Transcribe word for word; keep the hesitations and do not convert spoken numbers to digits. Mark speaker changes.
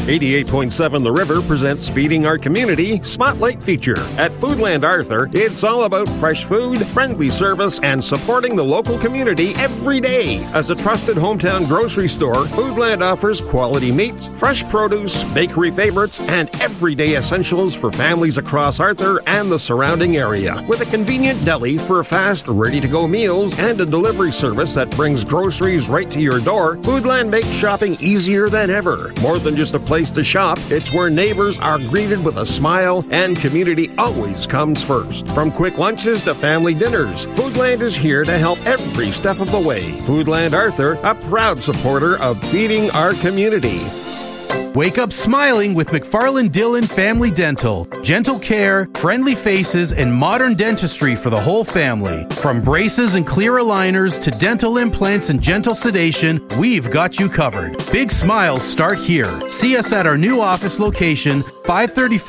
Speaker 1: eighty-eight point seven The River presents Feeding Our Community Spotlight Feature. At Foodland Arthur, it's all about fresh food, friendly service, and supporting the local community every day. As a trusted hometown grocery store, Foodland offers quality meats, fresh produce, bakery favorites, and everyday essentials for families across Arthur and the surrounding area. With a convenient deli for fast, ready-to-go meals and a delivery service that brings groceries right to your door, Foodland makes shopping easier than ever. More than just a place to shop, it's where neighbors are greeted with a smile and community always comes first. From quick lunches to family dinners, Foodland is here to help every step of the way. Foodland Arthur, a proud supporter of feeding our community.
Speaker 2: Wake up smiling with McFarland Dillon Family Dental. Gentle care, friendly faces, and modern dentistry for the whole family. From braces and clear aligners to dental implants and gentle sedation, we've got you covered. Big smiles start here. See us at our new office location, five thirty-five